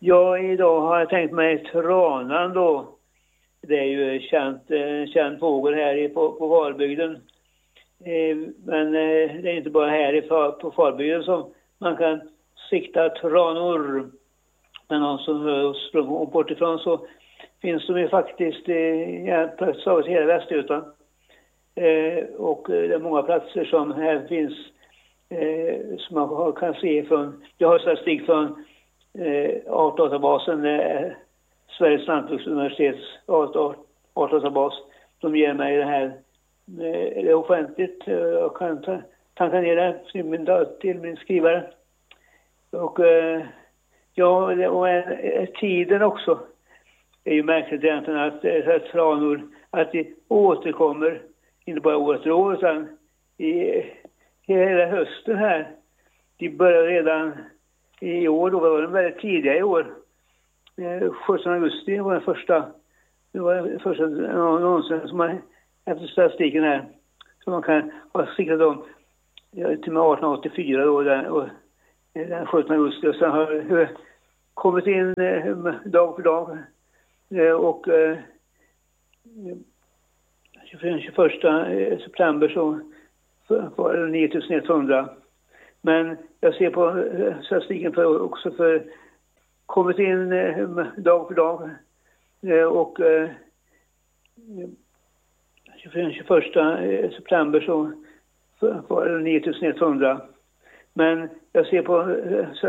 Ja, idag har jag tänkt mig tranan då. Det är ju känd fågel här på Falbygden. Men det är inte bara här på Falbygden som man kan sikta tranor. Men någon som hör bort ifrån så finns de ju faktiskt praktiskt taget hela Västergötland. Och det är många platser som här finns som man kan se från. Jag har statistik från artdatabasen, Sveriges lantbruksuniversitets artdatabas. De ger mig det här, det är offentligt. Jag kan tanka ner det till min skrivare. Och tiden också är ju märkligt egentligen att tranor att de återkommer inte bara år efter år utan i hela hösten här. De börjar redan i år, då var de väldigt tidiga i år. 17 augusti var den första någonsin som man efter statistiken här som man kan ha siktat om till med 1884 då den 17 augusti och sen har kommit in dag för dag och 21 september så var det 9100. Men jag ser på statistiken också för kommit in dag för dag och 21 september så var det 9100. Men jag ser på